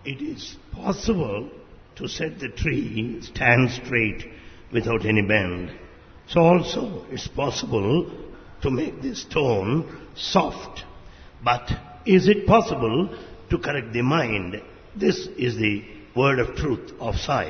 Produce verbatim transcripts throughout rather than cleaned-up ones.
It is possible to set the tree stand straight without any bend. So also it's possible to make the stone soft. But is it possible to correct the mind? This is the word of truth of Sai.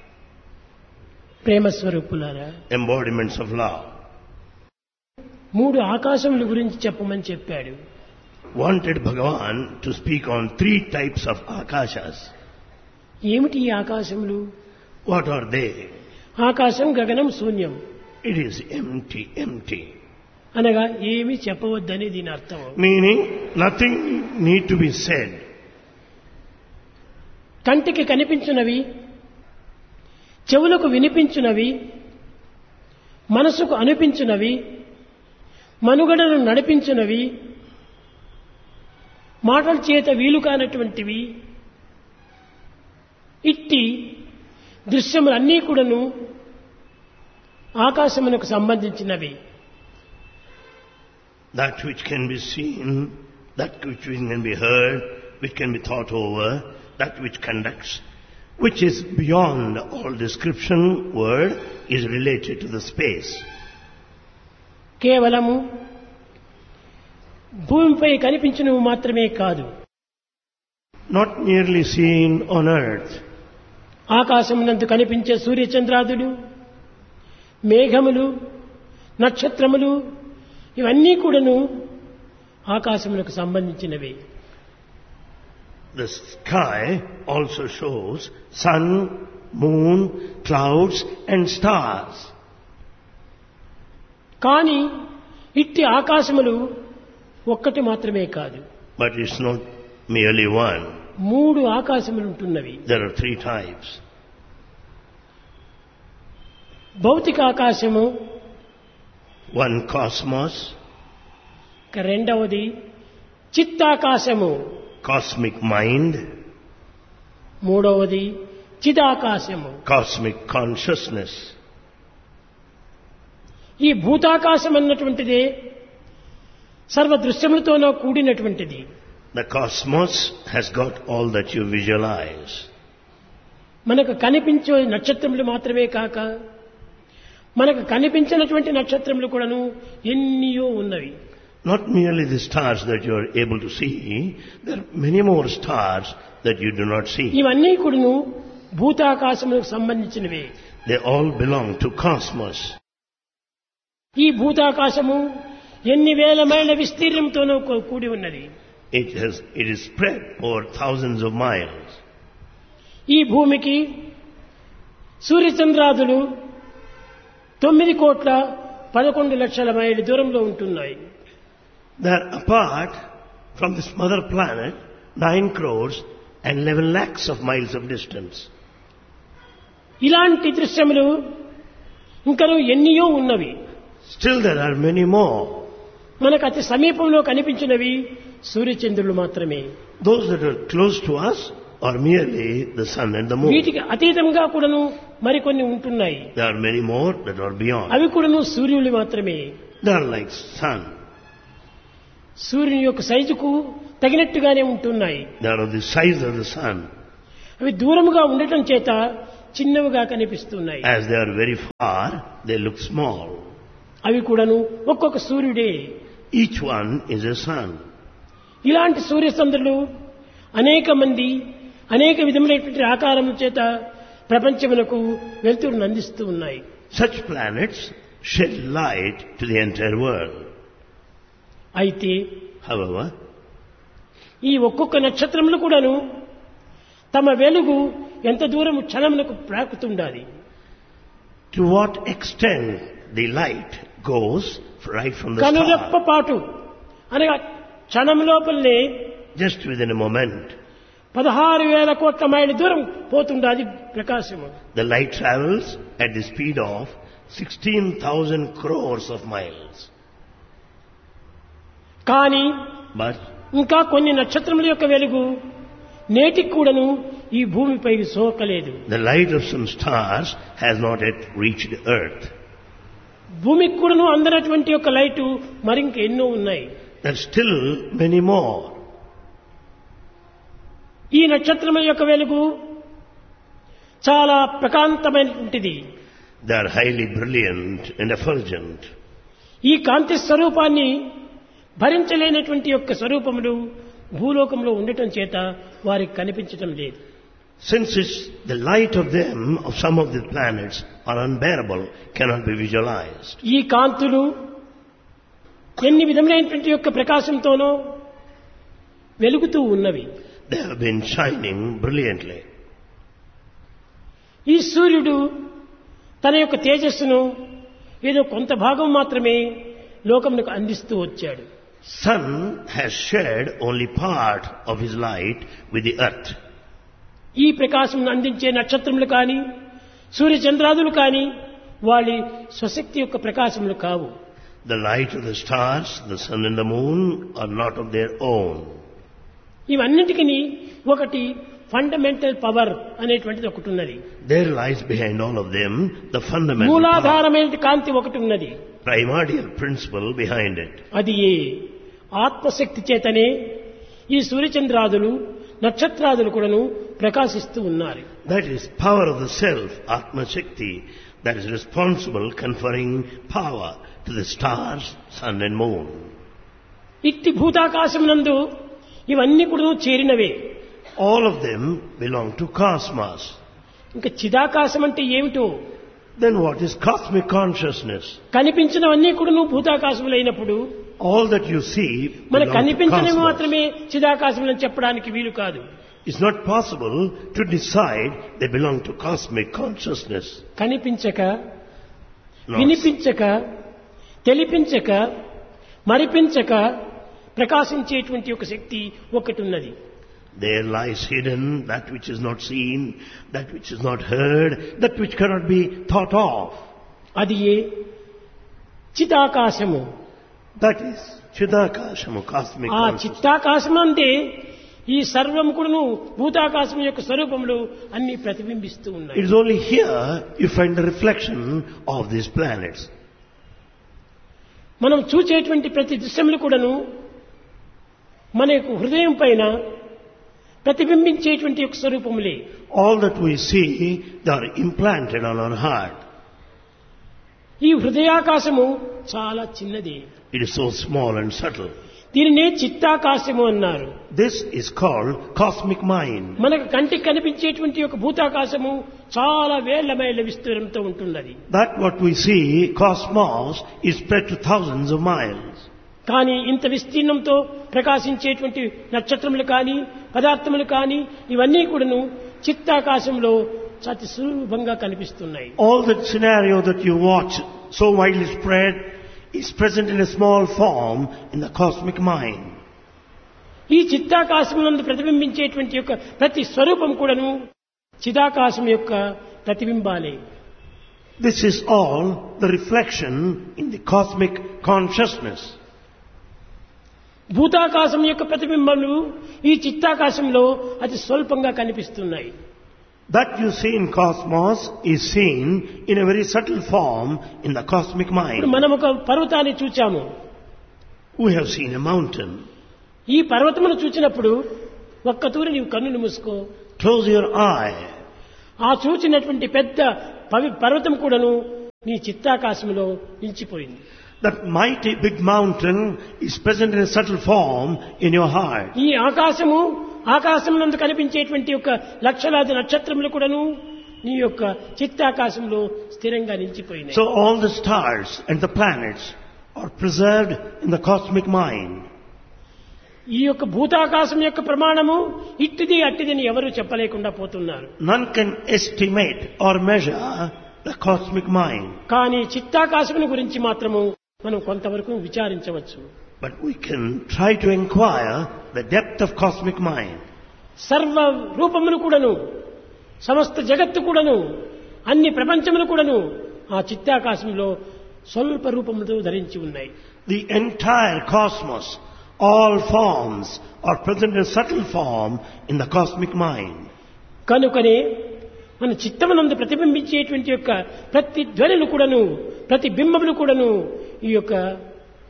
ప్రేమ స్వరూపులారా, Embodiments of love. మూడు ఆకాశముల గురించి చెప్పమని చెప్పాడు. Wanted Bhagavan to speak on three types of akashas. ఏమిటి ఈ ఆకాశములు? What are they? ఆకాశం గగనం శూన్యం It is empty, empty. అనగా ఏమీ చెప్పవద్దని దీని అర్థం. Meaning nothing need to be said. కంటికి కనిపించునవి, చెవులకు వినిపించునవి, మనసుకు అనిపించునవి, మనుగడను నడిపించునవి, మాటల చేత వీలు కానటువంటివి, ఇట్టి దృశ్యములన్నీ కూడాను ఆకాశమునకు సంబంధించినవి. That which can be seen, that which can be heard, which can be thought over, that which conducts, which is beyond all description word, is related to the space. కేవలము భూమిపై కనిపించినవి మాత్రమే కాదు, Not merely seen on earth. ఆకాశమునందు కనిపించే సూర్యచంద్రాదులు, మేఘములు, నక్షత్రములు ఇవన్నీ కూడాను ఆకాశమునకు సంబంధించినవి. The sky also shows sun, moon, clouds and stars. కానీ ఇట్టి ఆకాశములు ఒక్కటి మాత్రమే కాదు, But it's not merely one. మూడు ఆకాశములు ఉంటున్నవి. There are three types. భౌతిక ఆకాశము, One cosmos, రెండవది చిత్తాకాశము, cosmic mind, మూడవది చిదాకాశము. cosmic consciousness. ఈ భూతాకాశం అన్నటువంటిదే సర్వదృశ్యములతోనూ కూడినటువంటిది. The cosmos has got all that you visualize. మనకు కనిపించే నక్షత్రములు మాత్రమే కాక మనకు కనిపించినటువంటి నక్షత్రములు కూడాను ఎన్నియో ఉన్నవి. Not merely the stars that you are able to see, there are many more stars that you do not see. ఇవన్నీ కూడాను భూతాకాశములకు సంబంధించినవే. They all belong to cosmos. ఈ భూతాకాశము ఎన్ని వేల మైళ్ళ విస్తీర్ణంతోనూ కూడి ఉన్నది. It has, it is spread over thousands of miles. ఈ భూమికి సూర్యచంద్రాదులు తొమ్మిది కోట్ల పదకొండు లక్షల మైళ్ళ దూరంలో ఉంటున్నాయి. They are apart from this mother planet nine crores and eleven lakhs of miles of distance. ఇలాంటి దృశ్యములు ఇంకనూ ఎన్నియో ఉన్నవి. Still there are many more. మనకు అతి సమీపంలో కనిపించినవి సూర్యచంద్రులు మాత్రమే. Those that are close to us are merely the sun and the moon. వీటికి అతీతంగా కూడాను మరికొన్ని ఉంటున్నాయి. There are many more that are beyond. అవి కూడాను సూర్యులు మాత్రమే. They are like sun. సూర్యుని యొక్క సైజుకు తగినట్టుగానే ఉంటున్నాయి. They are of the size of the sun. అవి దూరముగా ఉండటం చేత చిన్నవిగా కనిపిస్తున్నాయి. As they are very far, they look small. అవి కూడాను ఒక్కొక్క సూర్యుడే. Each one is a sun. ఇలాంటి సూర్యచంద్రులు అనేక మంది అనేక విధములైనటువంటి ఆకారముల చేత ప్రపంచమునకు వెలుతురును అందిస్తూ ఉన్నాయి. Such planets shed light to the entire world. అయితే However, ఈ ఒక్కొక్క నక్షత్రములు కూడాను తమ వెలుగు ఎంత దూరం క్షణమునకు ప్రాకుతుండాలి. to what extent the light goes right from the కనురెప్ప star. పాటు అనగా క్షణం లోపలనే Just within a moment, పదహారు వేల కోట్ల మైళ్ళ దూరం పోతుండాది ప్రకాశము. the light travels at the speed of sixteen thousand crores of miles. కానీ But ఇంకా కొన్ని నక్షత్రముల యొక్క వెలుగు నేటికి కూడాను ఈ భూమిపై సోకలేదు. the light of some stars has not yet reached earth. భూమికి కూడాను అందనటువంటి యొక్క లైటు మరింక ఎన్నో ఉన్నాయి. There are still many more. ఈ నక్షత్రముల యొక్క వెలుగు చాలా ప్రకాంతమైనటువంటిది. They are highly brilliant and effulgent. ఈ కాంతి స్వరూపాన్ని భరించలేనటువంటి యొక్క స్వరూపములు భూలోకంలో ఉండటం చేత వారికి కనిపించటం లేదు. Since it's the light of them, of some of the planets, are unbearable, cannot be visualized. ఈ కాంతులు ఎన్ని విధములైనటువంటి యొక్క ప్రకాశంతోనో వెలుగుతూ ఉన్నవి. They have been shining brilliantly. ఈ సూర్యుడు తన యొక్క తేజస్సును ఏదో కొంత భాగం మాత్రమే లోకమునకు అందిస్తూ వచ్చాడు. Sun has shared only part of his light with the earth. ఈ ప్రకాశం అందించే నక్షత్రములు కానీ సూర్యచంద్రాదులు కానీ వాళ్ళ స్వశక్తి యొక్క ప్రకాశములు కావు. The light of the stars, the sun and the moon are not of their own. ఇవన్నిటికీ ఒకటి ఫండమెంటల్ పవర్ అనేటువంటిది ఒకటి ఉన్నది. There lies behind all of them the fundamental power, మూలాధారమైన కాంతి ఒకటి ఉన్నది. primordial principle behind it. అది ఏ ఆత్మశక్తి చేతనే ఈ సూర్యచంద్రాదులు నక్షత్రాదులు కూడాను ప్రకాశిస్తూ ఉన్నారు. That is power of the self, Atma Shakti, that is responsible, conferring power to the stars, sun and moon. ఇట్టి భూతాకాశమునందు ఇవన్నీ కూడా చేరినవే. All of them belong to cosmos. ఇంకా చిదాకాశం అంటే ఏమిటో? Then what is cosmic consciousness? కనిపించినవన్నీ కూడా భూతాకాశములైనప్పుడు All that you see మన belong to కనిపించినవి cosmos. మాత్రమే చిదాకాశములని చెప్పడానికి వీలు కాదు. It's not possible to decide they belong to cosmic consciousness. కనిపించక No. వినిపించక తెలిపించక మరిపించక ప్రకాశించేటువంటి ఒక శక్తి ఒకటి ఉన్నది. There lies hidden that which is not seen, that which is not heard, that which cannot be thought of. అది ఏ చిదాకాశము. That is Chidakashamu, cosmic ఆ consciousness. చిత్తాకాశం అంటే ఈ సర్వం కూడాను భూతాకాశం యొక్క స్వరూపములు అన్ని ప్రతిబింబిస్తూ It ఉన్నాయి. is only here you find the reflection of these planets. మనం చూచేటువంటి ప్రతి దృశ్యములు కూడాను మన యొక్క హృదయం పైన ప్రతిబింబించేటువంటి యొక్క స్వరూపములే. All that we see, they are implanted on our heart. ఈ హృదయాకాశము చాలా చిన్నది. It is so small and subtle. దీనినే చిత్తాకాశము అన్నారు. This is called cosmic mind. మనకు కంటికి కనిపించేటువంటి ఒక భూతాకాశము చాలా వేల మైళ్ళ విస్తీర్ణంతో ఉంటున్నది. That what we see, cosmos, is spread to thousands of miles. కానీ ఇంత విస్తీర్ణంతో ప్రకాశించేటువంటి నక్షత్రములు కానీ పదార్థములు కానీ ఇవన్నీ కూడాను చిత్తాకాశంలో అతి సులభంగా కనిపిస్తున్నాయి. All that scenario that you watch, so widely spread, is present in a small form in the cosmic mind. ఈ చిత్తాకాశమునందు ప్రతిబింబించేటువంటి యొక్క ప్రతి స్వరూపం కూడాను చిదాకాశం యొక్క ప్రతిబింబాలే. This is all the reflection in the cosmic consciousness. భూతాకాశం యొక్క ప్రతిబింబాలు ఈ చిత్తాకాశంలో అతి స్వల్పంగా కనిపిస్తున్నాయి. That you see in cosmos is seen in a very subtle form in the cosmic ఇప్పుడు mind. మనం ఒక పర్వతాన్ని చూచాము. We have seen a mountain. ఈ పర్వతమును చూచినప్పుడు ఒక్క తూరి నీవు కన్నులు మూసుకో. Close your eye. ఆ చూచినటువంటి పెద్ద పవి- పర్వతం కూడాను నీ చిత్తాకాశంలో నిలిచిపోయింది. That mighty big mountain is present in a subtle form in your heart. ఈ ఆకాశము ఆకాశమునందు కనిపించేటువంటి యొక్క లక్షలాది నక్షత్రములు కూడాను నీ యొక్క చిత్తాకాశంలో స్థిరంగా నిలిచిపోయినాయి. So all the stars and the planets are preserved in the cosmic mind. ఈ యొక్క భూతాకాశం యొక్క ప్రమాణము ఇట్టిది అట్టిదని ఎవరు చెప్పలేకుండా పోతున్నారు. None can estimate or measure the cosmic mind. కానీ చిత్తాకాశముని గురించి మాత్రము మనం కొంతవరకు విచారించవచ్చు. But we can try to inquire the depth of cosmic mind. సర్వ రూపములు కూడాను సమస్త జగత్తు కూడాను అన్ని ప్రపంచములు కూడాను ఆ చిత్తాకాశంలో స్వల్ప రూపముతో ధరించి ఉన్నాయి. The entire cosmos, all forms are present in subtle form in the cosmic mind. కనుకనే మన చిత్తమునందు ప్రతిబింబించేటువంటి యొక్క ప్రతి ధ్వనులు కూడాను ప్రతి బింబములు కూడాను ఈ యొక్క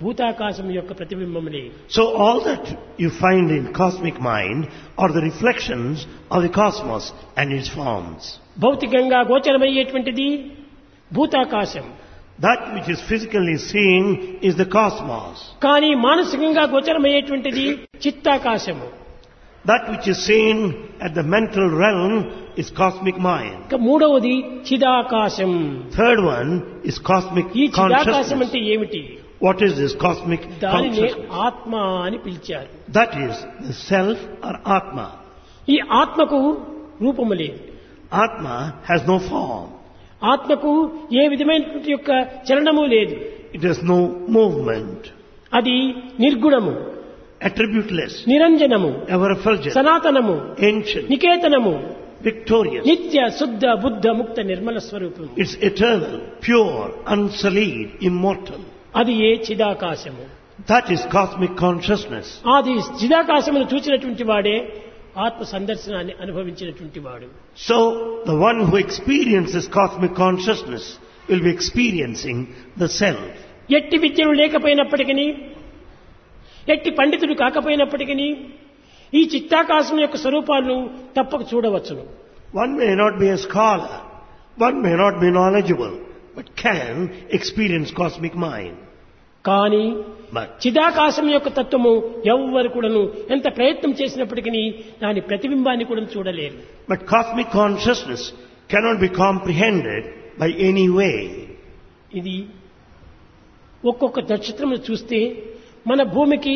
భూతాకాశం యొక్క ప్రతిబింబములే. So all that you find in cosmic mind are the reflections of the cosmos and its forms. భౌతికంగా గోచరమయ్యేటువంటిది భూతాకాశం. That which is physically seen is the cosmos. కానీ మానసికంగా గోచరమయ్యేటువంటిది చిత్తాకాశము. That which is seen at the mental realm is cosmic mind. ఇక మూడవది చిదాకాశం. Third one is cosmic ఈ చిదాకాశం consciousness. అంటే ఏమిటి? What is this cosmic దానిని consciousness? ఆత్మ అని పిలిచారు. That is the self or Atma. ఈ ఆత్మకు రూపము లేదు. Atma has no form. ఆత్మకు ఏ విధమైనటువంటి యొక్క చలనము లేదు. It has no movement. అది నిర్గుణము, Attributeless. నిరంజనము, Ever effulgent. సనాతనము, Ancient. నికేతనము, Victorious. నిత్య శుద్ధ బుద్ధ ముక్త నిర్మల స్వరూపం. It's eternal, pure, unsullied, immortal. అది ఏ చిదాకాశము. That is cosmic consciousness. అది చిదాకాశమును చూసినటువంటి వాడే ఆత్మ సందర్శనాన్ని అనుభవించినటువంటి వాడు. So, the one who experiences cosmic consciousness will be experiencing the self. ఎట్టి విద్యలు లేకపోయినప్పటికీ, ఎట్టి పండితుడు కాకపోయినప్పటికీ ఈ చిత్తాకాశం యొక్క స్వరూపాలను తప్పక చూడవచ్చును. One may not be a scholar, one may not be knowledgeable, but can experience cosmic mind. కానీ But చిదాకాశం యొక్క తత్వము ఎవ్వరు కూడాను ఎంత ప్రయత్నం చేసినప్పటికీ దాని ప్రతిబింబాన్ని కూడా చూడలేరు. But cosmic consciousness cannot be comprehended by any way. ఇది ఒక్కొక్క నక్షత్రమును చూస్తే మన భూమికి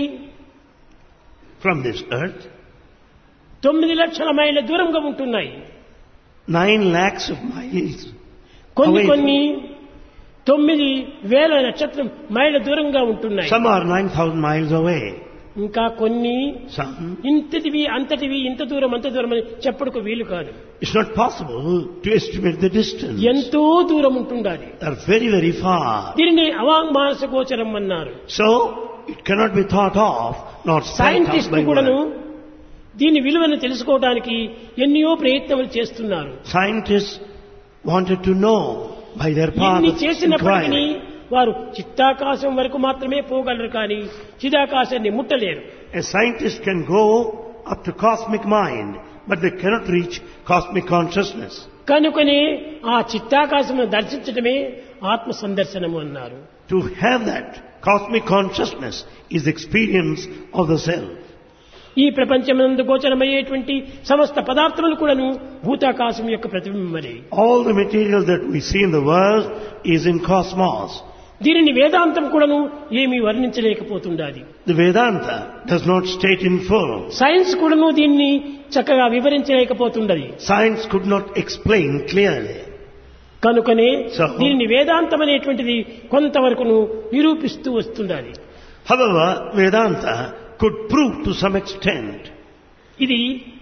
From this earth, తొమ్మిది లక్షల మైళ్ళ దూరంగా ఉంటున్నాయి. nine lakhs of miles కొన్ని away. కొన్ని తొమ్మిది వేల నక్షత్రం మైళ్ళ దూరంగా ఉంటున్నాయి. Some are nine thousand miles away. ఇంకా కొన్ని Some, ఇంతటివి అంతటివి ఇంత దూరం అంత దూరం అని చెప్పడానికి వీలు కాదు. it's not possible to estimate the distance. ఎంతో దూరం ఉంటుండాలి. They are very, very far. దీనిని అవాంగ్మానస గోచరం అన్నారు. So, it cannot be thought of, not spelt out సైంటిస్టులు by కూడాను word. దీని విలువను తెలుసుకోవడానికి ఎన్నో ప్రయత్నాలు చేస్తున్నారు. Scientists wanted to know by their path ఇన్ని of చేసినప్పటికీ inquiry. వారు చిత్తాకాశం వరకు మాత్రమే పోగలరు, కానీ చిదాకాశాన్ని ముట్టలేరు. A scientist can go up to cosmic mind, but they cannot reach cosmic consciousness. కనుకనే ఆ చిత్తాకాశమును దర్శించడమే ఆత్మ సందర్శనము అన్నారు. To have that cosmic consciousness is the experience of the self. ఈ ప్రపంచమందు గోచరమయ్యేటువంటి సమస్త పదార్థములు కూడాను భూతాకాశం యొక్క ప్రతిబింబమే. All the material that we see in the world is in cosmos. దీనిని వేదాంతం కూడాను ఏమీ వర్ణించలేకపోతుండాలి. The Vedanta does not state in full. Science కూడాను దీన్ని చక్కగా వివరించలేకపోతుండది. Science could not explain clearly. కనుకనే So- దీనిని వేదాంతం అనేటువంటిది కొంతవరకును నిరూపిస్తూ వస్తుండాలి. However, Vedanta could prove to some extent. ఇది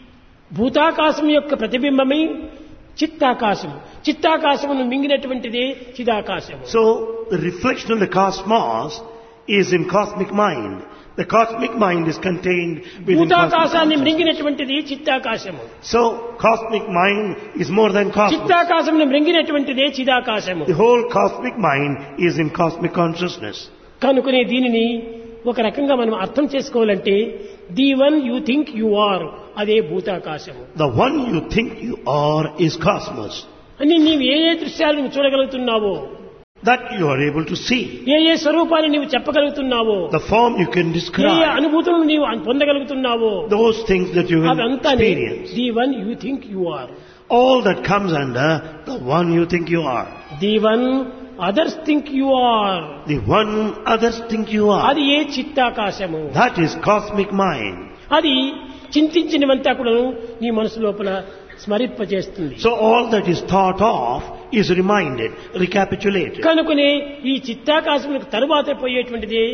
భూతాకాశం యొక్క ప్రతిబింబమై చిత్తాకాశం, చిత్తాకాశమును మింగినటువంటిదే చిదాకాశము. So, the reflection of the cosmos is in cosmic mind. The cosmic mind is contained within cosmic భూతాకాశాన్ని consciousness. మృంగినటువంటిది చిత్తాకాశము. So, cosmic mind is more than cosmos. చిత్తాకాశమును మృంగినటువంటిదే చిదాకాశము. The whole cosmic mind is in cosmic consciousness. కనుకనే దీనిని ఒక రకంగా మనం అర్థం చేసుకోవాలంటే the one you think you are, అదే భూతాకాశము. The one you think you are is cosmos. అని నీవు ఏ ఏ దృశ్యాలు నువ్వు చూడగలుగుతున్నావో, That you are able to see. ఏ ఏ స్వరూపాన్ని నీవు చెప్పగలుగుతున్నావో, The form you can A A describe. అనుభూతులను నీవు పొందగలుగుతున్నావో, Those things that you will అదంతా experience. The one you think you are. All that comes under the one you think you are. The one others think you are, The one others think you are. అది ఏ చిత్తాకాశము. That is cosmic mind. అది చింతించినవంతా కూడా నీ మనసు లోపల స్మరింపజేస్తుంది. So all that is thought of is reminded, recapitulated. కనుకనే ఈ చిత్తాకాశములకు తరువాత పోయేటువంటిది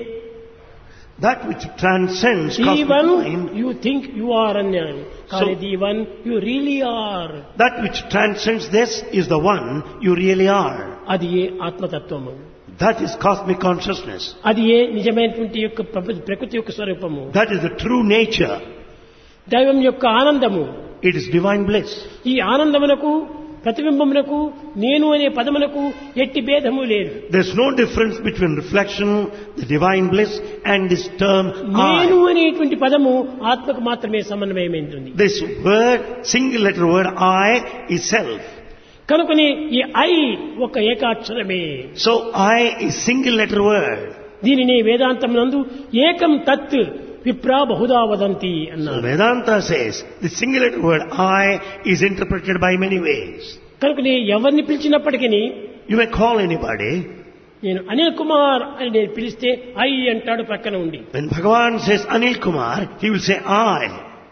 That which transcends the cosmic one mind, you think you are అన్నాడు. కానీ the one you really are, that which transcends this is the one you really are. అది ఏ ఆత్మతత్వము, That is cosmic consciousness. అది ఏ నిజమైనటువంటి యొక్క ప్రప- ప్రకృతి యొక్క స్వరూపము, That is the true nature. దైవం యొక్క ఆనందము. It is divine bliss. ఈ ఆనందమునకు ప్రతిబింబమునకు నేను అనే పదమునకు ఎట్టి భేదము లేదు. There's no difference between reflection, the divine bliss, and this term నేను I. అనేటువంటి పదము ఆత్మకు మాత్రమే సమన్వయమైంది. This word, single letter word I, is self. కనుకనే ఈ ఐ ఒక ఏకాక్షరమే. So I is single letter word. దీనిని వేదాంతం నందు ఏకం తత్ విప్రా బహుదా వదంతి So అన్నారు. Vedanta says the single letter word I is interpreted by many ways. కనుకనే ఎవరిని పిలిచినప్పటికీ You may call anybody. నేను అనిల్ కుమార్ అని నేను పిలిస్తే ఐ అంటాడు పక్కన ఉండి. When Bhagavan says Anil Kumar, he will say I.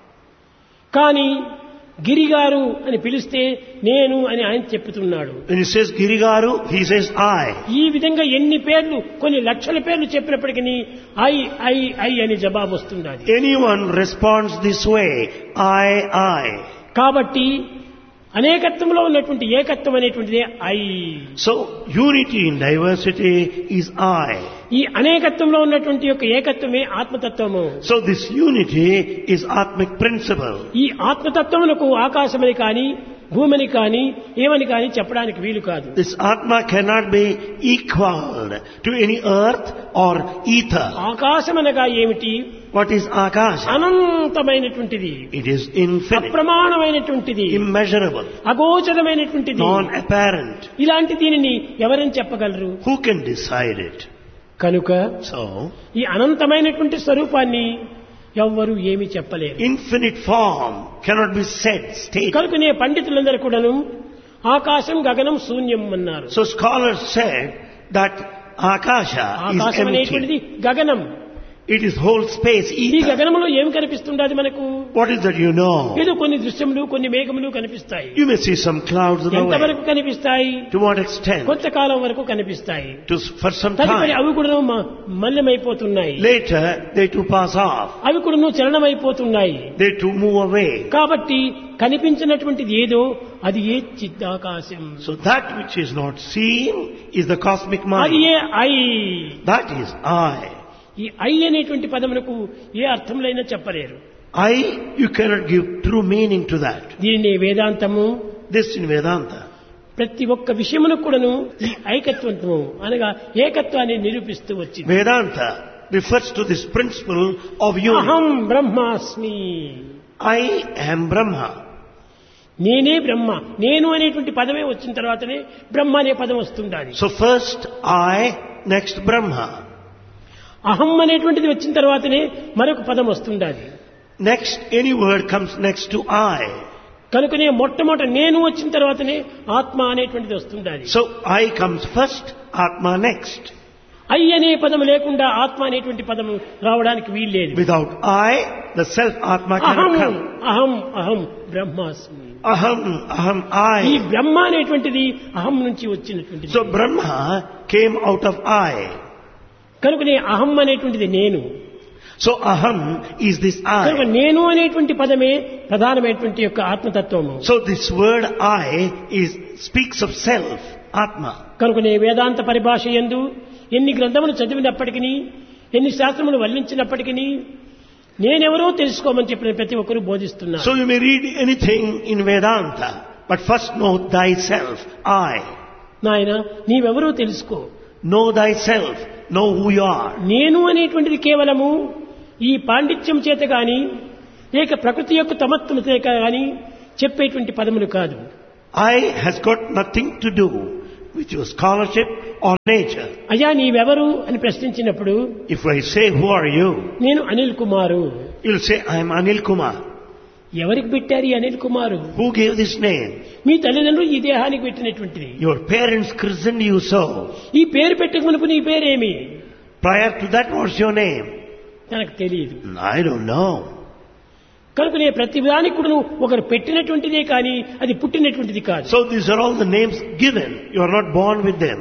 కానీ గిరిగారు అని పిలిస్తే నేను అని ఆయన చెప్తున్నాడు. When he says Girigaru, he says I. ఈ విధంగా ఎన్ని పేర్లు కొన్ని లక్షల పేర్లు చెప్పినప్పటికీ ఐ ఐ ఐ అని జవాబు వస్తుంది. Anyone responds this way, I, I. కాబట్టి అనేకత్వంలో ఉన్నటువంటి ఏకత్వం అనేటువంటిదే I. So unity in diversity is I. ఈ అనేకత్వంలో ఉన్నటువంటి యొక్క ఏకత్వమే ఆత్మతత్వము. So this unity is Atmic principle. ఈ ఆత్మతత్వమునకు ఆకాశమని కానీ భూమిని కానీ ఏమని కానీ చెప్పడానికి వీలు కాదు. This Atma cannot be equaled to any earth or ether. ఆకాశమనగా ఏమిటి? What is Akasha? అనంతమైనటువంటిది, It is infinite, అప్రమాణమైనటువంటిది, immeasurable, అగోచరమైనటువంటిది. non-apparent. ఇలాంటి దీనిని ఎవరని చెప్పగలరు? Who can decide it? కనుక So, ఈ అనంతమైనటువంటి స్వరూపాన్ని ఎవ్వరూ ఏమీ చెప్పలేరు. infinite form cannot be said, stated. కనుకనే పండితులందరూ కూడాను ఆకాశం గగనం శూన్యం అన్నారు. So scholars said that Akasha ఆకాశం is అనేటువంటిది empty. గగనం. It is whole space, ఈ ether. గగనంలో ఏం కనిపిస్తుండది మనకు? What is that you know? ఏదో కొన్ని దృశ్యములు కొన్ని మేఘములు కనిపిస్తాయి. You may see some clouds in the ఎంతవరకు way. కనిపిస్తాయి? To what extent? కొంతకాలం వరకు కనిపిస్తాయి. To, for some తదుపరి time. అవి కూడా మల్లమైపోతున్నాయి. Later, they too pass off. అవి కూడా చలనమైపోతున్నాయి. They too move away. కాబట్టి కనిపించినటువంటిది ఏదో అది ఏ చిదాకాశం. So that which is not seen is the cosmic అది mind. A I. That is I. ఈ ఐ అనేటువంటి పదమునకు ఏ అర్థములైనా చెప్పలేరు. I, you cannot give true meaning to that. దీనిని వేదాంతము This in Vedanta. ప్రతి ఒక్క విషయమునకు కూడాను ఈ ఐకత్వము అనగా ఏకత్వాన్ని నిరూపిస్తూ వచ్చింది. Vedanta refers to this principle of అహం unity. బ్రహ్మాస్మి. I am Brahma. నేనే బ్రహ్మ. నేను అనేటువంటి పదమే వచ్చిన తర్వాతనే బ్రహ్మ అనే పదం వస్తుండాలి. So first I, next Brahma. అహం అనేటువంటిది వచ్చిన తర్వాతనే మరొక పదం వస్తుండాలి. Next, any word comes next to I. కనుకనే మొట్టమొదట నేను వచ్చిన తర్వాతనే ఆత్మ అనేటువంటిది వస్తుండాలి. So I comes first, Atma next. I అనే పదం లేకుండా ఆత్మ అనేటువంటి పదం రావడానికి వీల్లేదు. Without I, the self Atma అహం cannot come. అహం అహం బ్రహ్మాస్మి. Aham, aham, ఈ I. బ్రహ్మ అనేటువంటిది అహం నుంచి వచ్చినటువంటిది. So Brahma came out of I. కనుకనే అహం అనేటువంటిది నేను. So aham is this కనుక I. నేను అనేటువంటి పదమే ప్రధానమైనటువంటి యొక్క ఆత్మతత్వము. So this word I is speaks of self, Atma. కనుకనే వేదాంత పరిభాష యందు ఎన్ని గ్రంథములు చదివినప్పటికీ ఎన్ని శాస్త్రములు వల్లించినప్పటికీ నేనెవరో తెలుసుకోమని చెప్పిన ప్రతి ఒక్కరూ బోధిస్తున్నారు. So you may read anything in Vedanta, but first know thyself, I. నాయన నీవెవరో తెలుసుకో. Know thyself, know who you are. నేను అనేటువంటిది కేవలము ఈ పాండిత్యం చేత గాని లేక ప్రకృతి యొక్క తమత్వం చేత గాని చెప్పేటువంటి పదములు కాదు. I has got nothing to do with your scholarship or nature. అయ్యా నీవెవరు అని ప్రశ్నించినప్పుడు If I say, who are you? నేను అనిల్ కుమారు. You'll say, I am Anil Kumar. ఎవరికి పెట్టారు ఈ అనిల్ కుమారు? Who gave this name? మీ తల్లిదండ్రులు ఈ దేహానికి పెట్టినటువంటిది. Your parents christened you so. ఈ పేరు పెట్టకమునుపు నీ పేరేమి? Prior to that, what's your name? నాకు తెలియదు. I don't know. కనుక నేను ప్రతి దానికి కూడా ఒకరు పెట్టినటువంటిదే కానీ అది పుట్టినటువంటిది కాదు. So these are all the names given. You are not born with them.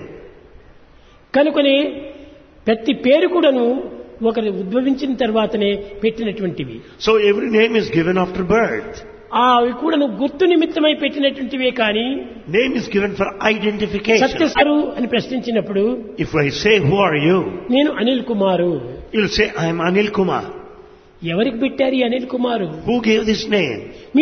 కనుకనే ప్రతి పేరు కూడాను ఒకరు ఉద్భవించిన తర్వాతనే పెట్టినటువంటివి. So every name is given after birth. అవి కూడాను గుర్తు నిమిత్తమై పెట్టినటువంటివే కానీ Name is given for identification. సత్యసారు అని ప్రశ్నించినప్పుడు If I say, who are you? నేను అనిల్ కుమారు. You'll say, I am Anil Kumar. ఎవరికి పెట్టారు ఈ అనిల్ కుమారు? Who gave this name?